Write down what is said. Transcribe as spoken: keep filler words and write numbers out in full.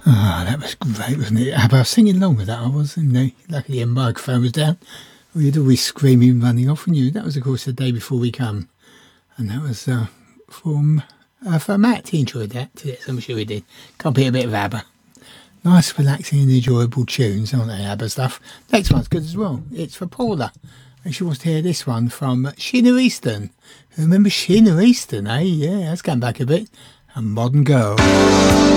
Ah, that was great, wasn't it? ABBA, I was singing along with that, I was, and uh, luckily a microphone was down. Or you'd always screaming, running off, and you. That was, of course, the day before we come, and that was uh, from uh, for Matt. He enjoyed that. Yes, I'm sure he did. Can't be a bit of ABBA. Nice, relaxing, and enjoyable tunes, aren't they? ABBA stuff. Next one's good as well. It's for Paula, and she wants to hear this one from Sheena Easton. Remember Sheena Easton, eh? Yeah, that's going back a bit. A Modern Girl.